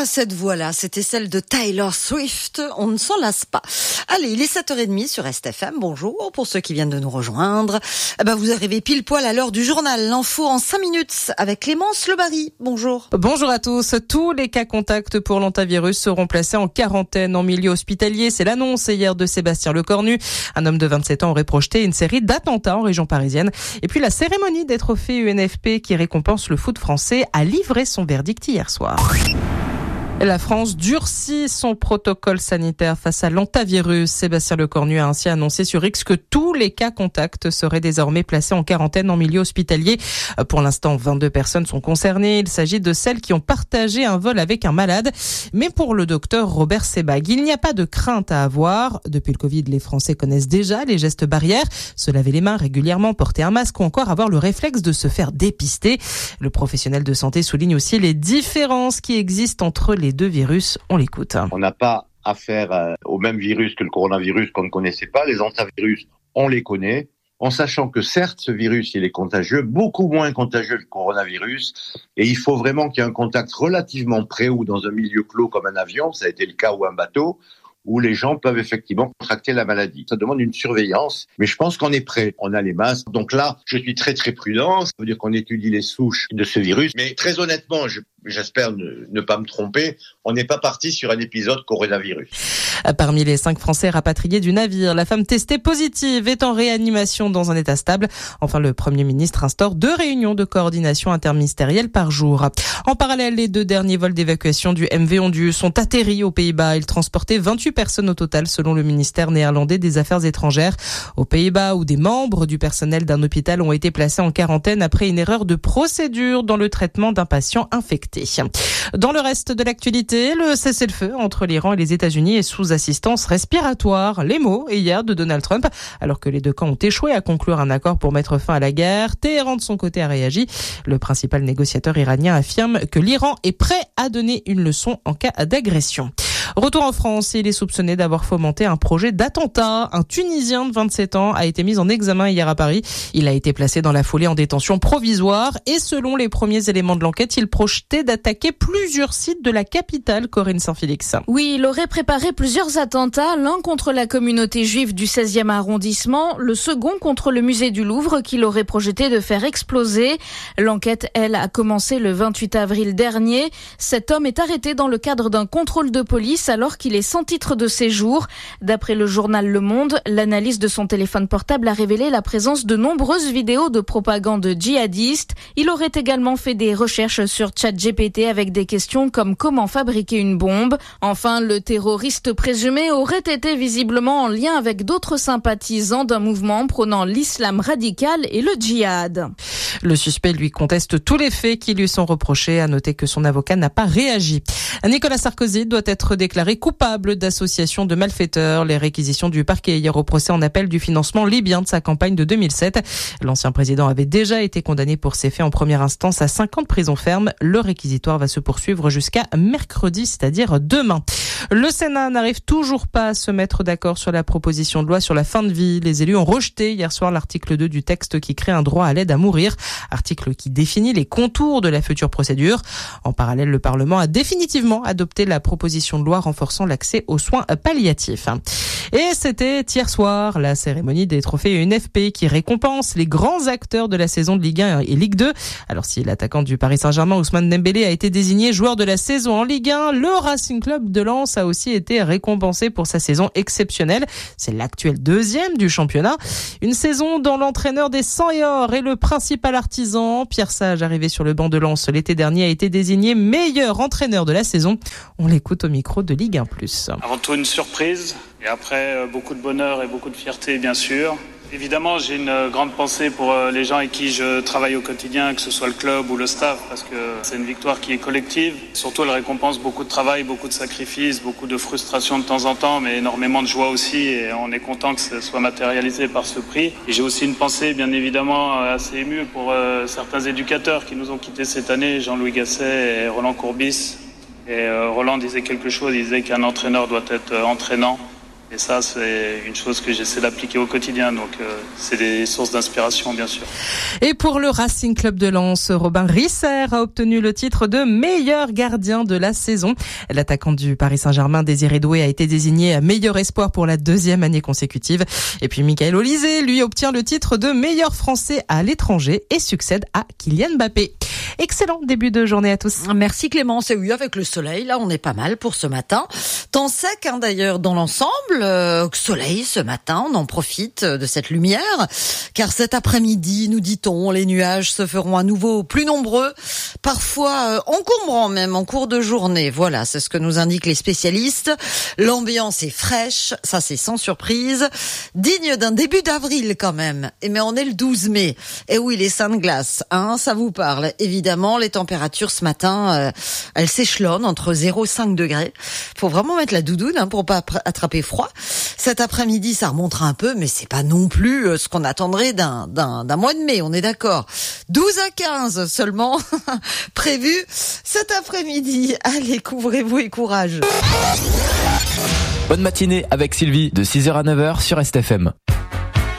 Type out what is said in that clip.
Ah, cette voix-là, c'était celle de Taylor Swift. On ne s'en lasse pas. Allez, il est 7h30 sur STFM. Bonjour pour ceux qui viennent de nous rejoindre. Vous arrivez pile poil à l'heure du journal. L'info en 5 minutes avec Clémence Lebary. Bonjour. Bonjour à tous. Tous les cas contacts pour l'hantavirus seront placés en quarantaine en milieu hospitalier. C'est l'annonce hier de Sébastien Lecornu. Un homme de 27 ans aurait projeté une série d'attentats en région parisienne. Et puis la cérémonie des trophées UNFP qui récompense le foot français a livré son verdict hier soir. La France durcit son protocole sanitaire face à l'hantavirus. Sébastien Lecornu a ainsi annoncé sur X que tous les cas contacts seraient désormais placés en quarantaine en milieu hospitalier. Pour l'instant, 22 personnes sont concernées. Il s'agit de celles qui ont partagé un vol avec un malade. Mais pour le docteur Robert Sebag, il n'y a pas de crainte à avoir. Depuis le Covid, les Français connaissent déjà les gestes barrières. Se laver les mains régulièrement, porter un masque ou encore avoir le réflexe de se faire dépister. Le professionnel de santé souligne aussi les différences qui existent entre les deux virus. On l'écoute. On n'a pas affaire au même virus que le coronavirus qu'on ne connaissait pas. Les hantavirus, on les connaît. En sachant que certes, ce virus, il est contagieux, beaucoup moins contagieux que le coronavirus. Et il faut vraiment qu'il y ait un contact relativement près ou dans un milieu clos comme un avion, ça a été le cas, ou un bateau, où les gens peuvent effectivement contracter la maladie. Ça demande une surveillance, mais je pense qu'on est prêt. On a les masques. Donc là, je suis très très prudent. Ça veut dire qu'on étudie les souches de ce virus. Mais très honnêtement, j'espère ne pas me tromper, on n'est pas parti sur un épisode coronavirus. Parmi les 5 Français rapatriés du navire, la femme testée positive est en réanimation dans un état stable. Enfin, le Premier ministre instaure 2 réunions de coordination interministérielle par jour. En parallèle, les 2 derniers vols d'évacuation du MV Ondu sont atterris aux Pays-Bas. Ils transportaient 28 personnes au total, selon le ministère néerlandais des Affaires étrangères. Aux Pays-Bas, où des membres du personnel d'un hôpital ont été placés en quarantaine après une erreur de procédure dans le traitement d'un patient infecté. Dans le reste de l'actualité, le cessez-le-feu entre l'Iran et les États-Unis est sous assistance respiratoire. Les mots hier de Donald Trump, alors que les 2 camps ont échoué à conclure un accord pour mettre fin à la guerre. Téhéran de son côté a réagi. Le principal négociateur iranien affirme que l'Iran est prêt à donner une leçon en cas d'agression. Retour en France, il est soupçonné d'avoir fomenté un projet d'attentat. Un Tunisien de 27 ans a été mis en examen hier à Paris. Il a été placé dans la foulée en détention provisoire et selon les premiers éléments de l'enquête, il projetait d'attaquer plusieurs sites de la capitale, Corinne Saint-Félix. Oui, il aurait préparé plusieurs attentats, l'un contre la communauté juive du 16e arrondissement, le second contre le musée du Louvre qu'il aurait projeté de faire exploser. L'enquête, elle, a commencé le 28 avril dernier. Cet homme est arrêté dans le cadre d'un contrôle de police alors qu'il est sans titre de séjour. D'après le journal Le Monde, l'analyse de son téléphone portable a révélé la présence de nombreuses vidéos de propagande djihadiste. Il aurait également fait des recherches sur ChatGPT avec des questions comme comment fabriquer une bombe. Enfin, le terroriste présumé aurait été visiblement en lien avec d'autres sympathisants d'un mouvement prônant l'islam radical et le djihad. Le suspect lui conteste tous les faits qui lui sont reprochés. À noter que son avocat n'a pas réagi. Nicolas Sarkozy doit être déclaré coupable d'association de malfaiteurs. Les réquisitions du parquet hier au procès en appel du financement libyen de sa campagne de 2007. L'ancien président avait déjà été condamné pour ces faits en première instance à 5 ans de prison ferme. Le réquisitoire va se poursuivre jusqu'à mercredi, c'est-à-dire demain. Le Sénat n'arrive toujours pas à se mettre d'accord sur la proposition de loi sur la fin de vie. Les élus ont rejeté hier soir l'article 2 du texte qui crée un droit à l'aide à mourir. Article qui définit les contours de la future procédure. En parallèle, le Parlement a définitivement adopté la proposition de loi renforçant l'accès aux soins palliatifs. Et c'était hier soir la cérémonie des trophées UNFP qui récompense les grands acteurs de la saison de Ligue 1 et Ligue 2. Alors si l'attaquant du Paris Saint-Germain, Ousmane Dembélé, a été désigné joueur de la saison en Ligue 1, le Racing Club de Lens a aussi été récompensé pour sa saison exceptionnelle. C'est l'actuel 2e du championnat. Une saison dont l'entraîneur des 100 et or est le principal artisan. Pierre Sage, arrivé sur le banc de Lens l'été dernier, a été désigné meilleur entraîneur de la saison. On l'écoute au micro de Ligue 1+. Avant tout une surprise et après beaucoup de bonheur et beaucoup de fierté bien sûr. Évidemment, j'ai une grande pensée pour les gens avec qui je travaille au quotidien, que ce soit le club ou le staff, parce que c'est une victoire qui est collective. Surtout, elle récompense beaucoup de travail, beaucoup de sacrifices, beaucoup de frustration de temps en temps, mais énormément de joie aussi. Et on est content que ce soit matérialisé par ce prix. Et j'ai aussi une pensée, bien évidemment, assez émue pour certains éducateurs qui nous ont quittés cette année, Jean-Louis Gasset et Roland Courbis. Et Roland disait quelque chose, il disait qu'un entraîneur doit être entraînant. Et ça, c'est une chose que j'essaie d'appliquer au quotidien. Donc, c'est des sources d'inspiration, bien sûr. Et pour le Racing Club de Lens, Robin Risser a obtenu le titre de meilleur gardien de la saison. L'attaquant du Paris Saint-Germain, Désiré Doué, a été désigné meilleur espoir pour la 2e année consécutive. Et puis, Michael Olise, lui, obtient le titre de meilleur Français à l'étranger et succède à Kylian Mbappé. Excellent début de journée à tous. Merci Clémence. Et oui, avec le soleil, là, on est pas mal pour ce matin. Temps sec, d'ailleurs, dans l'ensemble. Soleil ce matin, on en profite de cette lumière. Car cet après-midi, nous dit-on, les nuages se feront à nouveau plus nombreux. Parfois encombrants même en cours de journée. Voilà, c'est ce que nous indiquent les spécialistes. L'ambiance est fraîche, ça c'est sans surprise. Digne d'un début d'avril quand même. Mais on est le 12 mai. Et oui, les seins de glace, ça vous parle. Évidemment, les températures ce matin, elles s'échelonnent entre 0 et 5 degrés. Faut vraiment mettre la doudoune pour pas attraper froid. Cet après-midi, ça remontera un peu, mais c'est pas non plus ce qu'on attendrait d'un mois de mai, on est d'accord. 12 à 15 seulement prévu cet après-midi. Allez, couvrez-vous et courage. Bonne matinée avec Sylvie de 6h à 9h sur STFM.